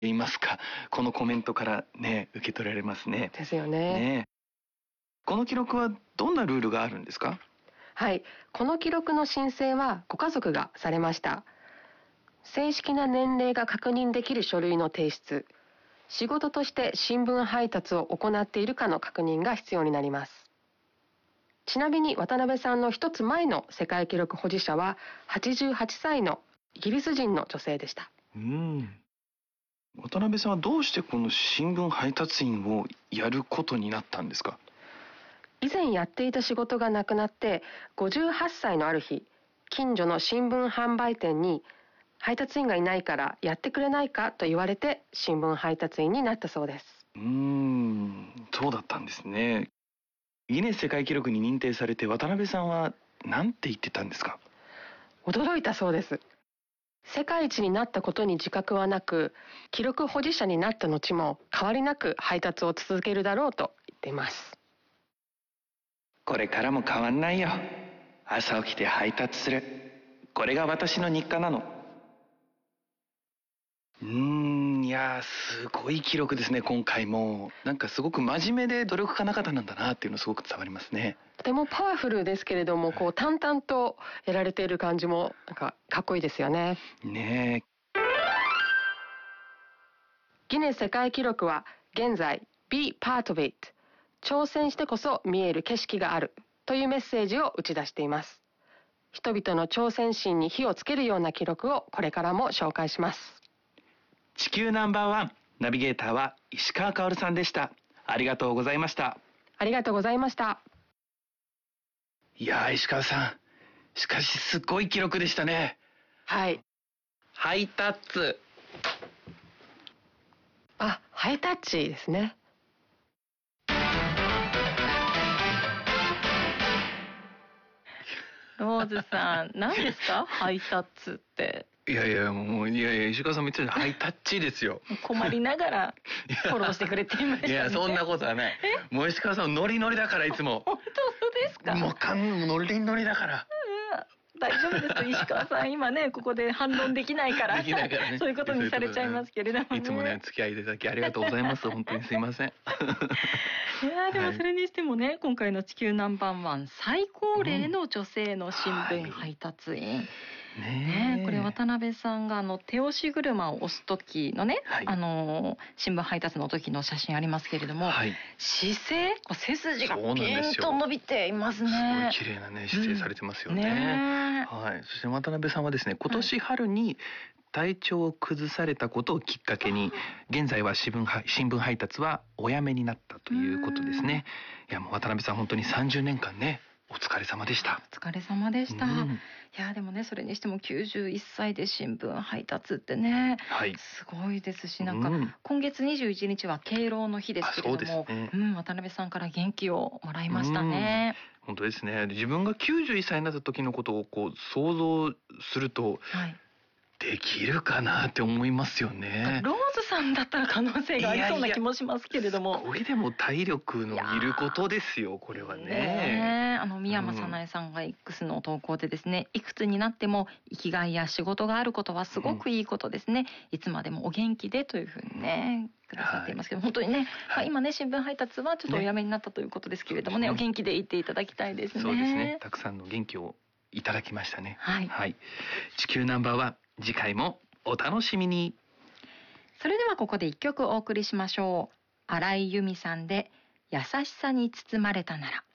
言いますか、このコメントからね、受け取られますね。 ですよね。 この記録はどんなルールがあるんですか？ はい、この記録の申請はご家族がされました。正式な年齢が確認できる書類の提出、仕事として新聞配達を行っているかの確認が必要になります。ちなみに渡辺さんの一つ前の世界記録保持者は88歳のイギリス人の女性でした。 渡辺さんはどうしてこの新聞配達員をやることになったんですか？ 以前やっていた仕事がなくなって58歳のある日、近所の新聞販売店に配達員がいないからやってくれないかと言われて新聞配達員になったそうです。 そうだったんですね。ギネス世界記録に認定されて渡辺さんは何て言ってたんですか？ 驚いたそうです。世界一になったことに自覚はなく、記録保持者になった後も変わりなく配達を続けるだろうと言っています。 これからも変わんないよ。朝起きて配達する。これが私の日課なの。いやすごい記録ですね。今回もなんかすごく真面目で努力家な方なんだなっていうのすごく伝わりますね。 とてもパワフルですけれども、淡々とやられている感じもなんかかっこいいですよね。 ねえ。 ギネス世界記録は現在 Be part of it、 挑戦してこそ見える景色があるというメッセージを打ち出しています。人々の挑戦心に火をつけるような記録をこれからも紹介します。 地球ナンバーワンナビゲーターは石川香織さんでした。ありがとうございました。 ありがとうございました。 いや石川さん、しかしすごい記録でしたね。 はい。 ハイタッツ。 ハイタッチですね。 ローズさん、何ですかハイタッツって。 いや石川さんも言ってたハイタッチですよ。 困りながらフォローしてくれていましたね。 いやそんなことはない。もう石川さんノリノリだから、いつも。 本当ですか？ もうノリノリだから。 大丈夫です石川さん、今ねここで反論できないからね、そういうことにされちゃいますけれどもね。 いつもね付き合いいただきありがとうございます。本当にすいません。 いやでもそれにしてもね、今回の地球ナンバーワン最高齢の女性の新聞配達員、これ渡辺さんが手押し車を押す時のね、新聞配達の時の写真ありますけれども、姿勢、背筋がピンと伸びていますね。 すごい綺麗なね姿勢されてますよね。そして渡辺さんはですね、今年春に体調を崩されたことをきっかけに、現在は新聞配達はお辞めになったということですね。いやもう渡辺さん本当に30年間ね、お疲れ様でした。 お疲れ様でした。いやでもね、それにしても91歳で新聞配達ってね、すごいですし、なんか今月21日は敬老の日ですけれども、渡辺さんから元気をもらいましたね。 本当ですね。自分が91歳になった時のことを想像すると、できるかなって思いますよね。 ローズさんだったら可能性がありそうな気もしますけれども。 すごいでも体力のいることですよ、これはね。 三山早苗さんが X の投稿でですね、いくつになっても生きがいや仕事があることはすごくいいことですね。いつまでもお元気でというふうにね、くださっていますけど、本当にね、今ね新聞配達はちょっとおやめになったということですけれどもね、お元気でいていただきたいですね。 そうですね。たくさんの元気をいただきましたね。地球ナンバーワン、次回もお楽しみに。 それではここで一曲お送りしましょう。荒井由実さんで優しさに包まれたなら。